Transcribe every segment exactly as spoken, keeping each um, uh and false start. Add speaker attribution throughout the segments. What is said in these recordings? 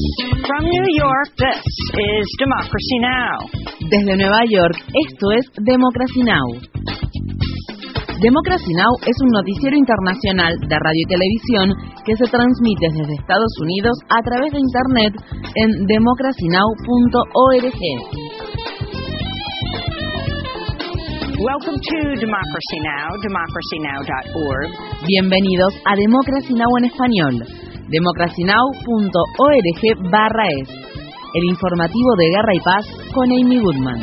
Speaker 1: From New York, this is Democracy Now!
Speaker 2: Desde Nueva York, esto es Democracy Now! Democracy Now! Es un noticiero internacional de radio y televisión que se transmite desde Estados Unidos a través de Internet en democracy now punto org.
Speaker 1: Welcome to Democracy Now! democracy now dot org.
Speaker 2: Bienvenidos a Democracy Now! En español. democracy now punto org barra es. El informativo de Guerra y Paz con Amy Goodman.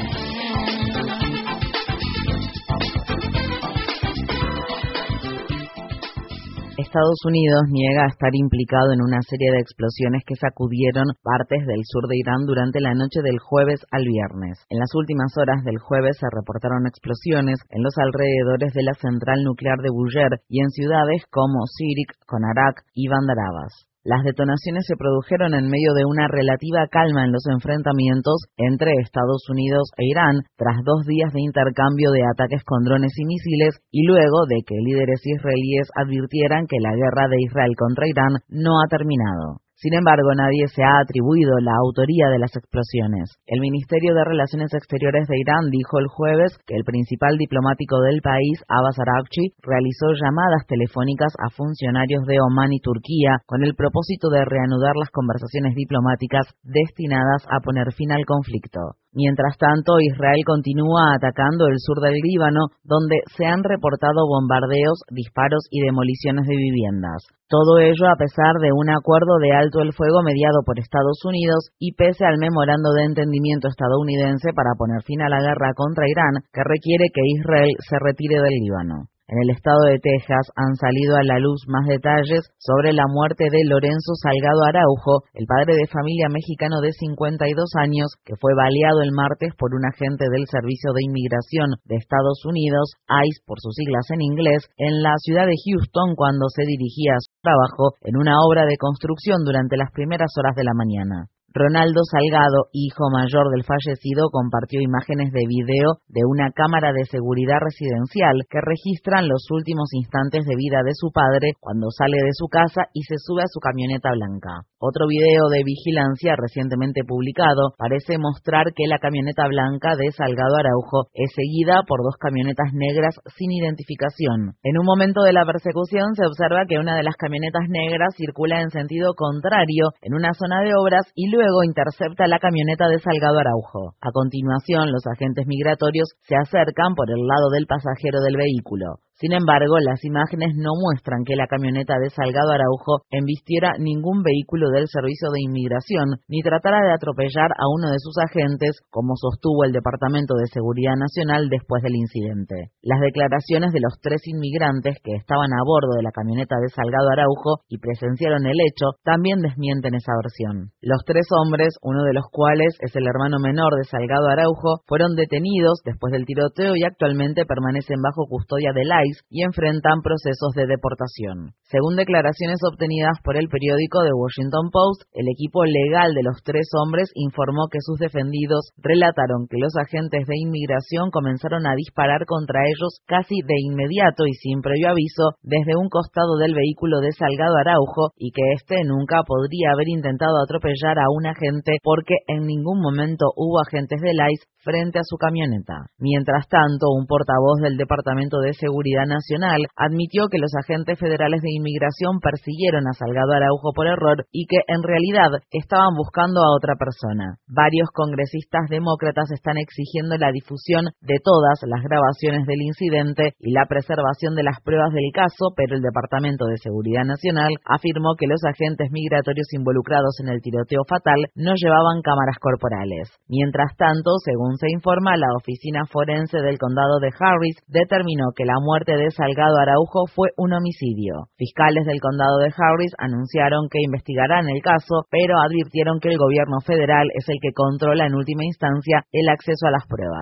Speaker 2: Estados Unidos niega estar implicado en una serie de explosiones que sacudieron partes del sur de Irán durante la noche del jueves al viernes. En las últimas horas del jueves se reportaron explosiones en los alrededores de la central nuclear de Bushehr y en ciudades como Sirik, Konarak y Bandar Abbas. Las detonaciones se produjeron en medio de una relativa calma en los enfrentamientos entre Estados Unidos e Irán, tras dos días de intercambio de ataques con drones y misiles, y luego de que líderes israelíes advirtieran que la guerra de Israel contra Irán no ha terminado. Sin embargo, nadie se ha atribuido la autoría de las explosiones. El Ministerio de Relaciones Exteriores de Irán dijo el jueves que el principal diplomático del país, Abbas Araghchi, realizó llamadas telefónicas a funcionarios de Omán y Turquía con el propósito de reanudar las conversaciones diplomáticas destinadas a poner fin al conflicto. Mientras tanto, Israel continúa atacando el sur del Líbano, donde se han reportado bombardeos, disparos y demoliciones de viviendas. Todo ello a pesar de un acuerdo de alto el fuego mediado por Estados Unidos y pese al memorando de entendimiento estadounidense para poner fin a la guerra contra Irán, que requiere que Israel se retire del Líbano. En el estado de Texas han salido a la luz más detalles sobre la muerte de Lorenzo Salgado Araujo, el padre de familia mexicano de cincuenta y dos años, que fue baleado el martes por un agente del Servicio de Inmigración de Estados Unidos, ICE por sus siglas en inglés, en la ciudad de Houston cuando se dirigía a su trabajo en una obra de construcción durante las primeras horas de la mañana. Ronaldo Salgado, hijo mayor del fallecido, compartió imágenes de video de una cámara de seguridad residencial que registran los últimos instantes de vida de su padre cuando sale de su casa y se sube a su camioneta blanca. Otro video de vigilancia recientemente publicado parece mostrar que la camioneta blanca de Salgado Araujo es seguida por dos camionetas negras sin identificación. En un momento de la persecución se observa que una de las camionetas negras circula en sentido contrario en una zona de obras y luego Luego intercepta la camioneta de Salgado Araujo. A continuación, los agentes migratorios se acercan por el lado del pasajero del vehículo. Sin embargo, las imágenes no muestran que la camioneta de Salgado Araujo embistiera ningún vehículo del Servicio de Inmigración ni tratara de atropellar a uno de sus agentes, como sostuvo el Departamento de Seguridad Nacional después del incidente. Las declaraciones de los tres inmigrantes que estaban a bordo de la camioneta de Salgado Araujo y presenciaron el hecho también desmienten esa versión. Los tres hombres, uno de los cuales es el hermano menor de Salgado Araujo, fueron detenidos después del tiroteo y actualmente permanecen bajo custodia del ICE y enfrentan procesos de deportación. Según declaraciones obtenidas por el periódico The Washington Post, el equipo legal de los tres hombres informó que sus defendidos relataron que los agentes de inmigración comenzaron a disparar contra ellos casi de inmediato y sin previo aviso desde un costado del vehículo de Salgado Araujo y que éste nunca podría haber intentado atropellar a un agente porque en ningún momento hubo agentes del ICE frente a su camioneta. Mientras tanto, un portavoz del Departamento de Seguridad Nacional admitió que los agentes federales de inmigración persiguieron a Salgado Araujo por error y que en realidad estaban buscando a otra persona. Varios congresistas demócratas están exigiendo la difusión de todas las grabaciones del incidente y la preservación de las pruebas del caso, pero el Departamento de Seguridad Nacional afirmó que los agentes migratorios involucrados en el tiroteo fatal no llevaban cámaras corporales. Mientras tanto, según se informa, la oficina forense del condado de Harris determinó que la muerte de Salgado Araujo fue un homicidio. Fiscales del condado de Harris anunciaron que investigarán el caso, pero advirtieron que el gobierno federal es el que controla en última instancia el acceso a las pruebas.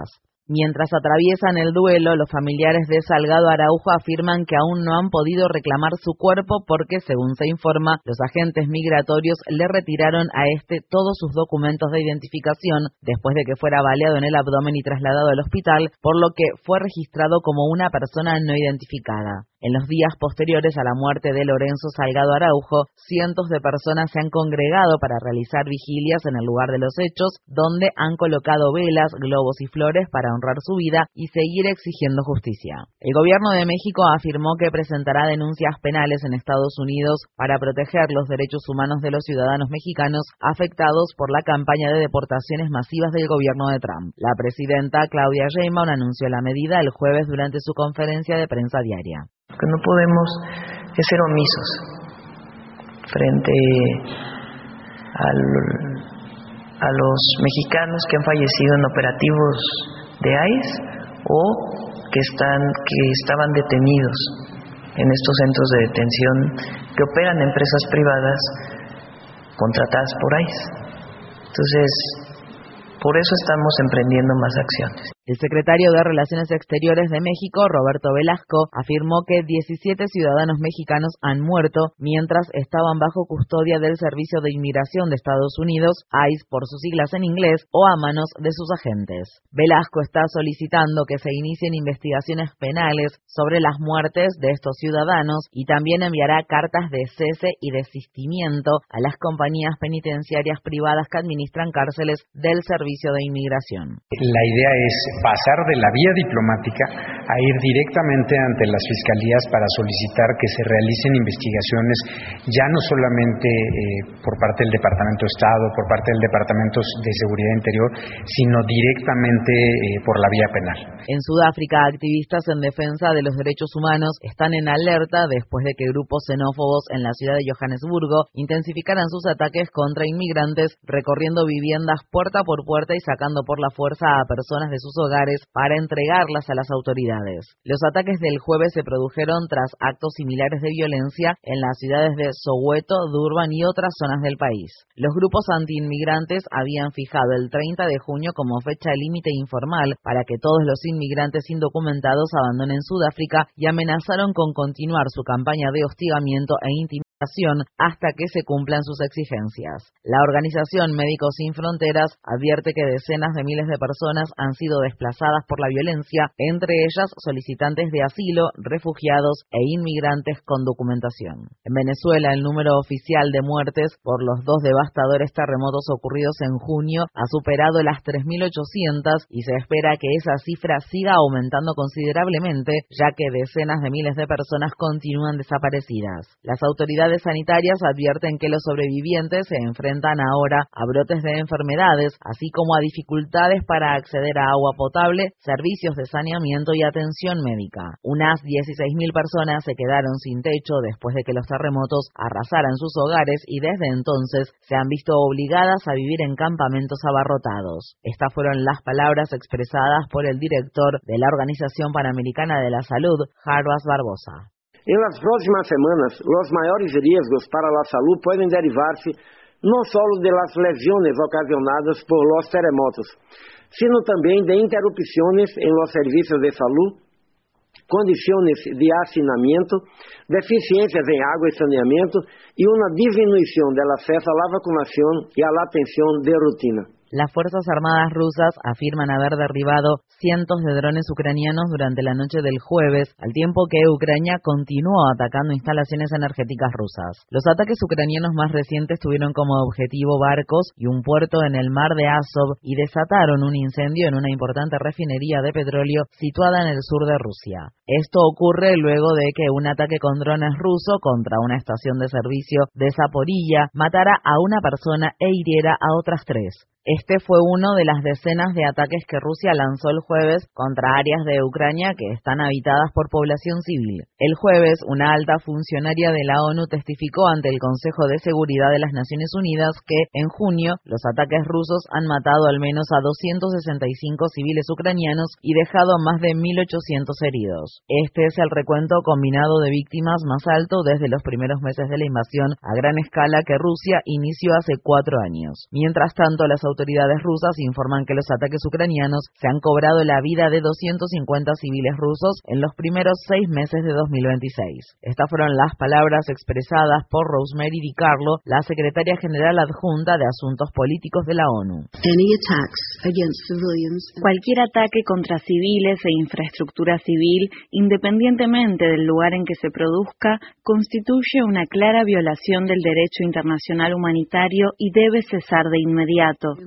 Speaker 2: Mientras atraviesan el duelo, los familiares de Salgado Araujo afirman que aún no han podido reclamar su cuerpo porque, según se informa, los agentes migratorios le retiraron a este todos sus documentos de identificación después de que fuera baleado en el abdomen y trasladado al hospital, por lo que fue registrado como una persona no identificada. En los días posteriores a la muerte de Lorenzo Salgado Araujo, cientos de personas se han congregado para realizar vigilias en el lugar de los hechos, donde han colocado velas, globos y flores para honrar su vida y seguir exigiendo justicia. El gobierno de México afirmó que presentará denuncias penales en Estados Unidos para proteger los derechos humanos de los ciudadanos mexicanos afectados por la campaña de deportaciones masivas del gobierno de Trump. La presidenta Claudia Sheinbaum anunció la medida el jueves durante su conferencia de prensa diaria.
Speaker 3: Lo que no podemos es ser omisos frente al, a los mexicanos que han fallecido en operativos de I C E o que están que estaban detenidos en estos centros de detención que operan empresas privadas contratadas por I C E. Entonces, por eso estamos emprendiendo más acciones.
Speaker 2: El secretario de Relaciones Exteriores de México, Roberto Velasco, afirmó que diecisiete ciudadanos mexicanos han muerto mientras estaban bajo custodia del Servicio de Inmigración de Estados Unidos, I C E por sus siglas en inglés, o a manos de sus agentes. Velasco está solicitando que se inicien investigaciones penales sobre las muertes de estos ciudadanos y también enviará cartas de cese y desistimiento a las compañías penitenciarias privadas que administran cárceles del Servicio de Inmigración.
Speaker 4: La idea es pasar de la vía diplomática a ir directamente ante las fiscalías para solicitar que se realicen investigaciones ya no solamente eh, por parte del Departamento de Estado, por parte del Departamento de Seguridad Interior, sino directamente eh, por la vía penal.
Speaker 2: En Sudáfrica, activistas en defensa de los derechos humanos están en alerta después de que grupos xenófobos en la ciudad de Johannesburgo intensificaran sus ataques contra inmigrantes, recorriendo viviendas puerta por puerta y sacando por la fuerza a personas de sus hogares para entregarlas a las autoridades. Los ataques del jueves se produjeron tras actos similares de violencia en las ciudades de Soweto, Durban y otras zonas del país. Los grupos antiinmigrantes habían fijado el treinta de junio como fecha límite informal para que todos los inmigrantes indocumentados abandonen Sudáfrica y amenazaron con continuar su campaña de hostigamiento e intimidación hasta que se cumplan sus exigencias. La organización Médicos Sin Fronteras advierte que decenas de miles de personas han sido desplazadas por la violencia, entre ellas solicitantes de asilo, refugiados e inmigrantes con documentación. En Venezuela, el número oficial de muertes por los dos devastadores terremotos ocurridos en junio ha superado las tres mil ochocientas y se espera que esa cifra siga aumentando considerablemente, ya que decenas de miles de personas continúan desaparecidas. Las autoridades sanitarias advierten que los sobrevivientes se enfrentan ahora a brotes de enfermedades, así como a dificultades para acceder a agua potable, servicios de saneamiento y atención médica. Unas dieciséis mil personas se quedaron sin techo después de que los terremotos arrasaran sus hogares y desde entonces se han visto obligadas a vivir en campamentos abarrotados. Estas fueron las palabras expresadas por el director de la Organización Panamericana de la Salud, Harbas Barbosa.
Speaker 5: En las próximas semanas, los mayores riesgos para la salud pueden derivarse no solo de las lesiones ocasionadas por los terremotos, sino también de interrupciones en los servicios de salud, condiciones de hacinamiento, deficiencias en agua y saneamiento y una disminución del acceso a la vacunación y a la atención de rutina.
Speaker 2: Las Fuerzas Armadas rusas afirman haber derribado cientos de drones ucranianos durante la noche del jueves, al tiempo que Ucrania continuó atacando instalaciones energéticas rusas. Los ataques ucranianos más recientes tuvieron como objetivo barcos y un puerto en el mar de Azov y desataron un incendio en una importante refinería de petróleo situada en el sur de Rusia. Esto ocurre luego de que un ataque con drones ruso contra una estación de servicio de Zaporilla matara a una persona e hiriera a otras tres. Este fue uno de las decenas de ataques que Rusia lanzó el jueves contra áreas de Ucrania que están habitadas por población civil. El jueves, una alta funcionaria de la ONU testificó ante el Consejo de Seguridad de las Naciones Unidas que, en junio, los ataques rusos han matado al menos a doscientos sesenta y cinco civiles ucranianos y dejado más de mil ochocientos heridos. Este es el recuento combinado de víctimas más alto desde los primeros meses de la invasión a gran escala que Rusia inició hace cuatro años. Mientras tanto, las autoridades autoridades rusas informan que los ataques ucranianos se han cobrado la vida de doscientos cincuenta civiles rusos en los primeros seis meses de dos mil veintiséis. Estas fueron las palabras expresadas por Rosemary DiCarlo, la secretaria general adjunta de Asuntos Políticos de la ONU.
Speaker 6: Cualquier ataque contra civiles e infraestructura civil, independientemente del lugar en que se produzca, constituye una clara violación del derecho internacional humanitario y debe cesar de inmediato.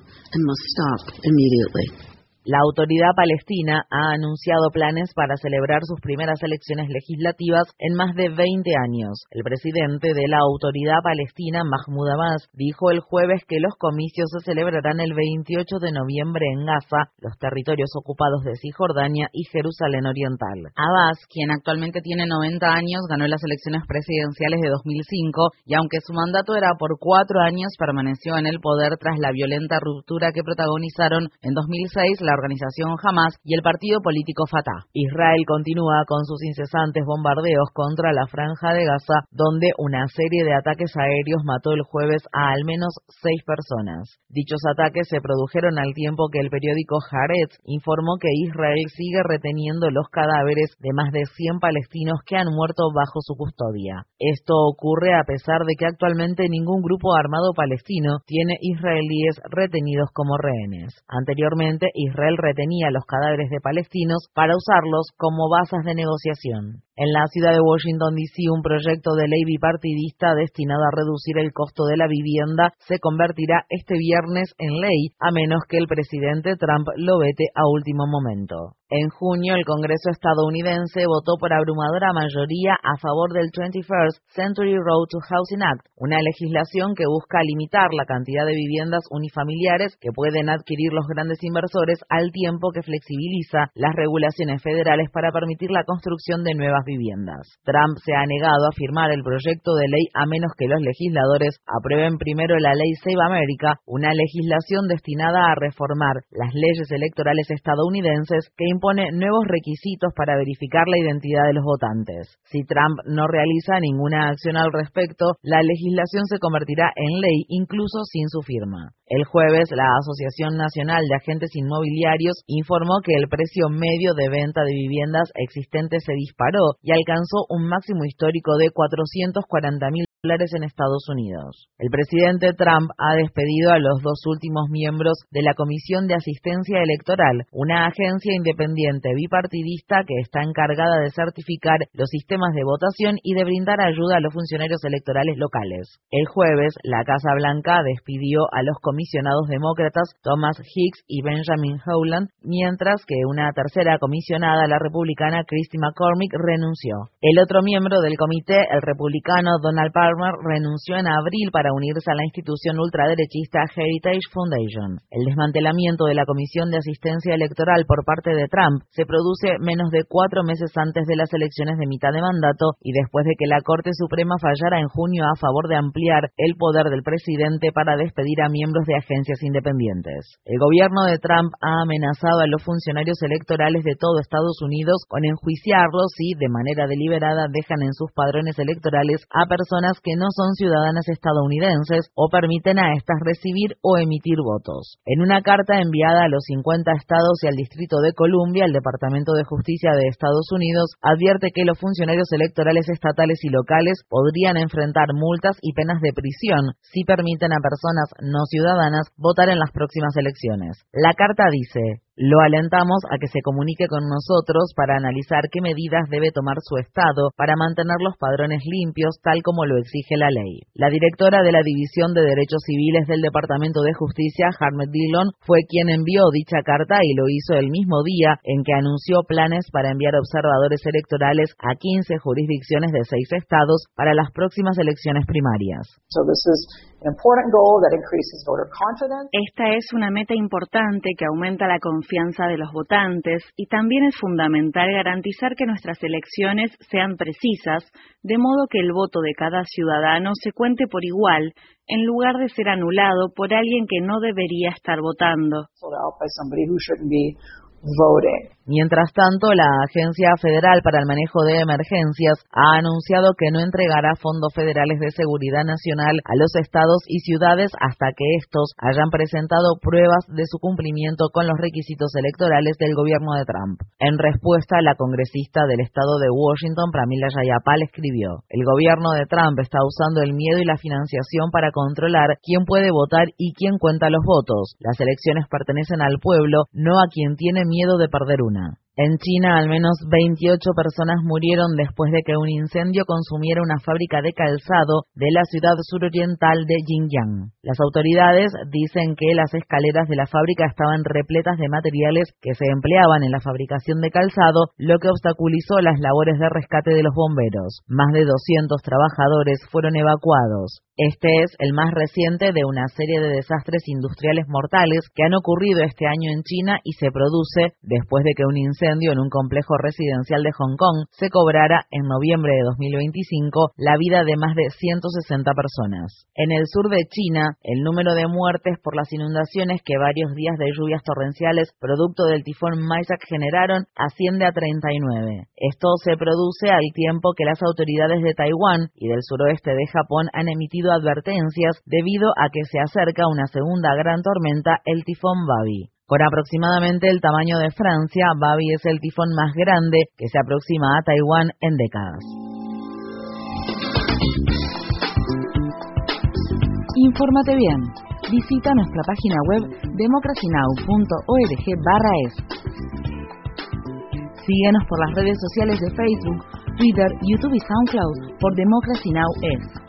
Speaker 2: La autoridad palestina ha anunciado planes para celebrar sus primeras elecciones legislativas en más de veinte años. El presidente de la autoridad palestina, Mahmoud Abbas, dijo el jueves que los comicios se celebrarán el veintiocho de noviembre en Gaza, los territorios ocupados de Cisjordania y Jerusalén Oriental. Abbas, quien actualmente tiene noventa años, ganó las elecciones presidenciales de dos mil cinco y aunque su mandato era por cuatro años, permaneció en el poder tras la violenta ruptura que protagonizaron en dos mil seis la organización Hamas y el partido político Fatah. Israel continúa con sus incesantes bombardeos contra la Franja de Gaza, donde una serie de ataques aéreos mató el jueves a al menos seis personas. Dichos ataques se produjeron al tiempo que el periódico Haaretz informó que Israel sigue reteniendo los cadáveres de más de cien palestinos que han muerto bajo su custodia. Esto ocurre a pesar de que actualmente ningún grupo armado palestino tiene israelíes retenidos como rehenes. Anteriormente, Israel retenía los cadáveres de palestinos para usarlos como bases de negociación. En la ciudad de Washington, D C, un proyecto de ley bipartidista destinado a reducir el costo de la vivienda se convertirá este viernes en ley, a menos que el presidente Trump lo vete a último momento. En junio, el Congreso estadounidense votó por abrumadora mayoría a favor del twenty-first Century Road to Housing Act, una legislación que busca limitar la cantidad de viviendas unifamiliares que pueden adquirir los grandes inversores al tiempo que flexibiliza las regulaciones federales para permitir la construcción de nuevas viviendas. Trump se ha negado a firmar el proyecto de ley a menos que los legisladores aprueben primero la ley Save America, una legislación destinada a reformar las leyes electorales estadounidenses que impone nuevos requisitos para verificar la identidad de los votantes. Si Trump no realiza ninguna acción al respecto, la legislación se convertirá en ley incluso sin su firma. El jueves, la Asociación Nacional de Agentes Inmobiliarios informó que el precio medio de venta de viviendas existentes se disparó y alcanzó un máximo histórico de cuatrocientos cuarenta mil dólares en Estados Unidos. El presidente Trump ha despedido a los dos últimos miembros de la Comisión de Asistencia Electoral, una agencia independiente bipartidista que está encargada de certificar los sistemas de votación y de brindar ayuda a los funcionarios electorales locales. El jueves, la Casa Blanca despidió a los comisionados demócratas Thomas Hicks y Benjamin Howland, mientras que una tercera comisionada, la republicana Christy McCormick, renunció. El otro miembro del comité, el republicano Donald Palmer, renunció en abril para unirse a la institución ultraderechista Heritage Foundation. El desmantelamiento de la Comisión de Asistencia Electoral por parte de Trump se produce menos de cuatro meses antes de las elecciones de mitad de mandato y después de que la Corte Suprema fallara en junio a favor de ampliar el poder del presidente para despedir a miembros de agencias independientes. El gobierno de Trump ha amenazado a los funcionarios electorales de todo Estados Unidos con enjuiciarlos si, de manera deliberada, dejan en sus padrones electorales a personas que no son ciudadanas estadounidenses o permiten a estas recibir o emitir votos. En una carta enviada a los cincuenta estados y al Distrito de Columbia, el Departamento de Justicia de Estados Unidos advierte que los funcionarios electorales estatales y locales podrían enfrentar multas y penas de prisión si permiten a personas no ciudadanas votar en las próximas elecciones. La carta dice: lo alentamos a que se comunique con nosotros para analizar qué medidas debe tomar su Estado para mantener los padrones limpios tal como lo exige la ley. La directora de la División de Derechos Civiles del Departamento de Justicia, Harmet Dillon, fue quien envió dicha carta y lo hizo el mismo día en que anunció planes para enviar observadores electorales a quince jurisdicciones de seis estados para las próximas elecciones primarias.
Speaker 6: So this is Esta es una meta importante que aumenta la confianza de los votantes y también es fundamental garantizar que nuestras elecciones sean precisas, de modo que el voto de cada ciudadano se cuente por igual, en lugar de ser anulado por alguien que no debería estar votando.
Speaker 7: voting.
Speaker 2: Mientras tanto, la Agencia Federal para el Manejo de Emergencias ha anunciado que no entregará fondos federales de seguridad nacional a los estados y ciudades hasta que estos hayan presentado pruebas de su cumplimiento con los requisitos electorales del gobierno de Trump. En respuesta, la congresista del estado de Washington, Pramila Jayapal, escribió: "El gobierno de Trump está usando el miedo y la financiación para controlar quién puede votar y quién cuenta los votos. Las elecciones pertenecen al pueblo, no a quien tiene miedo de perder una". En China, al menos veintiocho personas murieron después de que un incendio consumiera una fábrica de calzado de la ciudad suroriental de Xinjiang. Las autoridades dicen que las escaleras de la fábrica estaban repletas de materiales que se empleaban en la fabricación de calzado, lo que obstaculizó las labores de rescate de los bomberos. Más de doscientos trabajadores fueron evacuados. Este es el más reciente de una serie de desastres industriales mortales que han ocurrido este año en China y se produce después de que un incendio en un complejo residencial de Hong Kong se cobrara en noviembre de dos mil veinticinco la vida de más de ciento sesenta personas. En el sur de China, el número de muertes por las inundaciones que varios días de lluvias torrenciales producto del tifón Maisak generaron asciende a treinta y nueve. Esto se produce al tiempo que las autoridades de Taiwán y del suroeste de Japón han emitido advertencias debido a que se acerca una segunda gran tormenta, el tifón Babi. Con aproximadamente el tamaño de Francia, Babi es el tifón más grande que se aproxima a Taiwán en décadas.
Speaker 6: Infórmate bien. Visita nuestra página web democracy now punto org barra es. Síguenos por las redes sociales de Facebook, Twitter, YouTube y SoundCloud por Democracy Now! Es.